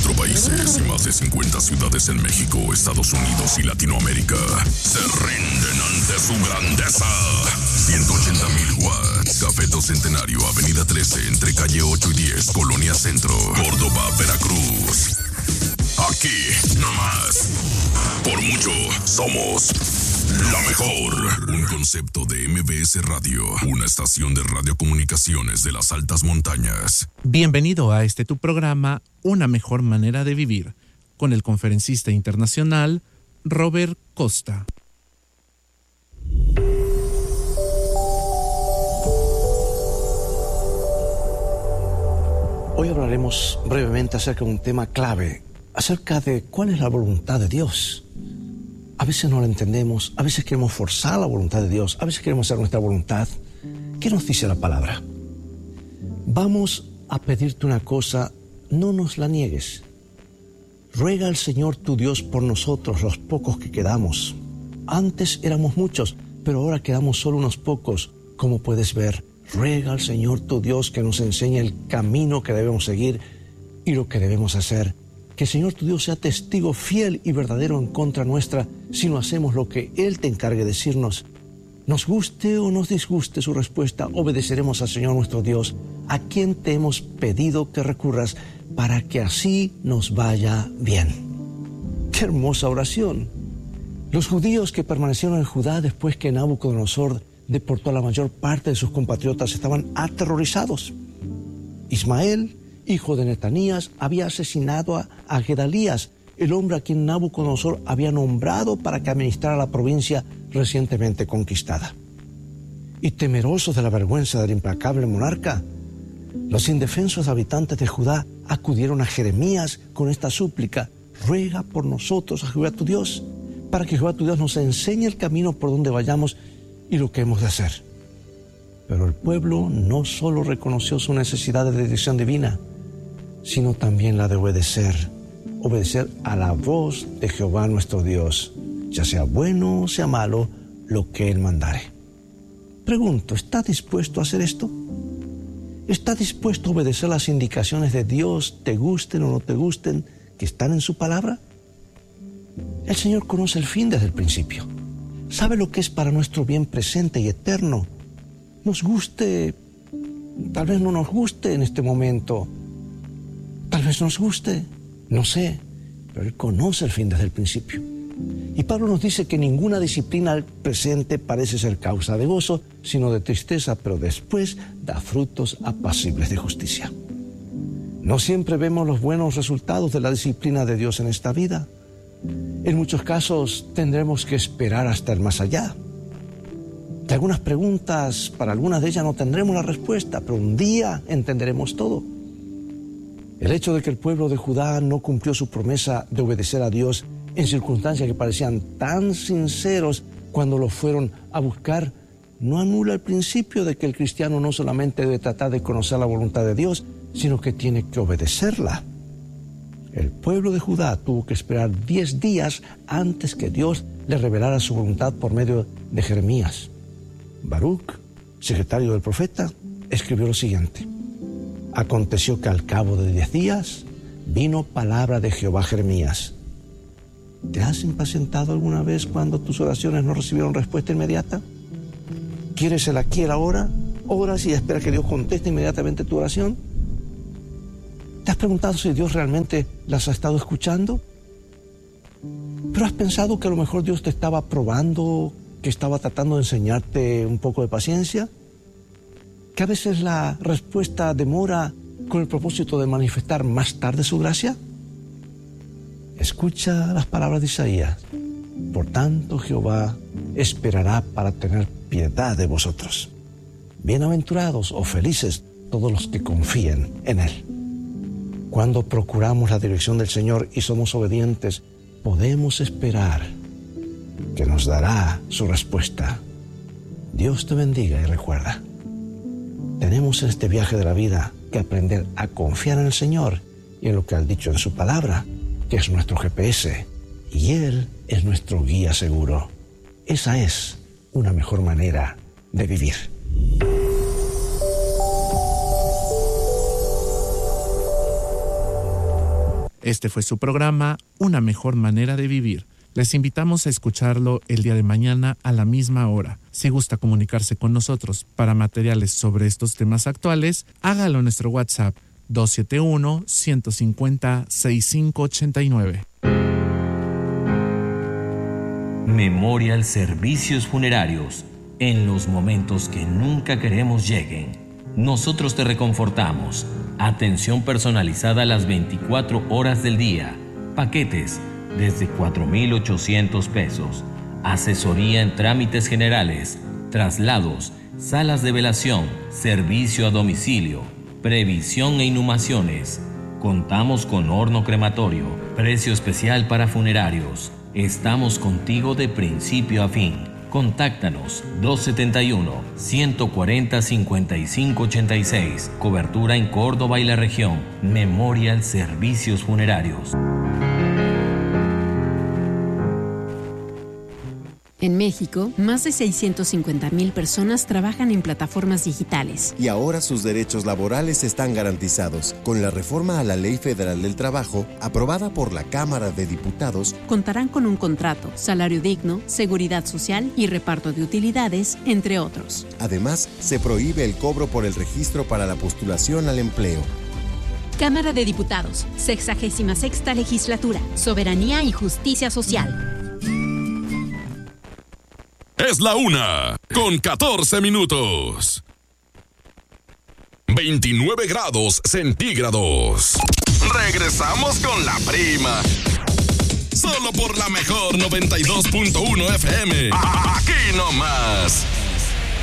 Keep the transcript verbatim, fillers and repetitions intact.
veinticuatro países y más de cincuenta ciudades en México, Estados Unidos y Latinoamérica se rinden ante su grandeza. ciento ochenta mil watts. Cafeto Centenario, Avenida trece, entre calle ocho y diez, Colonia Centro, Córdoba, Veracruz. Aquí, nomás. Por mucho, somos la mejor. Un concepto de M B S Radio, una estación de radiocomunicaciones de las altas montañas. Bienvenido a este tu programa, Una mejor manera de vivir, con el conferencista internacional Robert Costa. Hoy hablaremos brevemente acerca de un tema clave, acerca de cuál es la voluntad de Dios. A veces no la entendemos, a veces queremos forzar la voluntad de Dios, a veces queremos hacer nuestra voluntad. ¿Qué nos dice la palabra? Vamos a pedirte una cosa, no nos la niegues. Ruega al Señor tu Dios por nosotros, los pocos que quedamos. Antes éramos muchos, pero ahora quedamos solo unos pocos, como puedes ver. Ruega al Señor tu Dios que nos enseñe el camino que debemos seguir y lo que debemos hacer. Que el Señor tu Dios sea testigo fiel y verdadero en contra nuestra si no hacemos lo que Él te encargue de decirnos. Nos guste o nos disguste su respuesta, obedeceremos al Señor nuestro Dios, a quien te hemos pedido que recurras para que así nos vaya bien. ¡Qué hermosa oración! Los judíos que permanecieron en Judá después que Nabucodonosor deportó a la mayor parte de sus compatriotas estaban aterrorizados. Ismael, hijo de Netanías, había asesinado a, a Gedalías, el hombre a quien Nabucodonosor había nombrado para que administrara la provincia recientemente conquistada. Y temerosos de la vergüenza del implacable monarca, los indefensos habitantes de Judá acudieron a Jeremías con esta súplica: ruega por nosotros a Jehová tu Dios, para que Jehová tu Dios nos enseñe el camino por donde vayamos y lo que hemos de hacer. Pero el pueblo no solo reconoció su necesidad de dirección divina, sino también la de obedecer, obedecer a la voz de Jehová nuestro Dios, ya sea bueno o sea malo, lo que Él mandare. Pregunto, ¿está dispuesto a hacer esto? ¿Está dispuesto a obedecer las indicaciones de Dios, te gusten o no te gusten, que están en su palabra? El Señor conoce el fin desde el principio. Sabe lo que es para nuestro bien presente y eterno. Nos guste, tal vez no nos guste en este momento, tal vez nos guste, no sé, pero Él conoce el fin desde el principio. Y Pablo nos dice que ninguna disciplina al presente parece ser causa de gozo, sino de tristeza, pero después da frutos apacibles de justicia. No siempre vemos los buenos resultados de la disciplina de Dios en esta vida. En muchos casos tendremos que esperar hasta el más allá. De algunas preguntas, para algunas de ellas no tendremos la respuesta, pero un día entenderemos todo. El hecho de que el pueblo de Judá no cumplió su promesa de obedecer a Dios en circunstancias que parecían tan sinceros cuando lo fueron a buscar, no anula el principio de que el cristiano no solamente debe tratar de conocer la voluntad de Dios, sino que tiene que obedecerla. El pueblo de Judá tuvo que esperar diez días antes que Dios le revelara su voluntad por medio de Jeremías. Baruch, secretario del profeta, escribió lo siguiente: aconteció que al cabo de diez días vino palabra de Jehová a Jeremías. ¿Te has impacientado alguna vez cuando tus oraciones no recibieron respuesta inmediata? ¿Quieres el aquí y el ahora? ¿Oras y esperas que Dios conteste inmediatamente tu oración? ¿Te has preguntado si Dios realmente las ha estado escuchando? ¿Pero has pensado que a lo mejor Dios te estaba probando, que estaba tratando de enseñarte un poco de paciencia? ¿Que a veces la respuesta demora con el propósito de manifestar más tarde su gracia? Escucha las palabras de Isaías. Por tanto, Jehová esperará para tener piedad de vosotros. Bienaventurados o felices todos los que confíen en Él. Cuando procuramos la dirección del Señor y somos obedientes, podemos esperar que nos dará su respuesta. Dios te bendiga y recuerda, tenemos en este viaje de la vida que aprender a confiar en el Señor y en lo que ha dicho en su palabra, que es nuestro G P S, y Él es nuestro guía seguro. Esa es una mejor manera de vivir. Este fue su programa, Una Mejor Manera de Vivir. Les invitamos a escucharlo el día de mañana a la misma hora. Si gusta comunicarse con nosotros para materiales sobre estos temas actuales, hágalo en nuestro WhatsApp dos siete uno, uno cinco cero, seis cinco ocho nueve. Memorial Servicios Funerarios. En los momentos que nunca queremos lleguen, nosotros te reconfortamos. Atención personalizada las veinticuatro horas del día. Paquetes desde cuatro mil ochocientos pesos. Asesoría en trámites generales, traslados, salas de velación, servicio a domicilio, previsión e inhumaciones. Contamos con horno crematorio, precio especial para funerarios. Estamos contigo de principio a fin. Contáctanos dos siete uno, uno cuatro cero, cinco cinco ocho seis. Cobertura en Córdoba y la región. Memorial Servicios Funerarios. En México, más de seiscientas cincuenta mil personas trabajan en plataformas digitales. Y ahora sus derechos laborales están garantizados. Con la reforma a la Ley Federal del Trabajo, aprobada por la Cámara de Diputados, contarán con un contrato, salario digno, seguridad social y reparto de utilidades, entre otros. Además, se prohíbe el cobro por el registro para la postulación al empleo. Cámara de Diputados, sexagésima sexta legislatura, Soberanía y Justicia Social. Es la una, con catorce minutos. veintinueve grados centígrados. Regresamos con la prima. Solo por la mejor noventa y dos punto uno F M. Aquí nomás.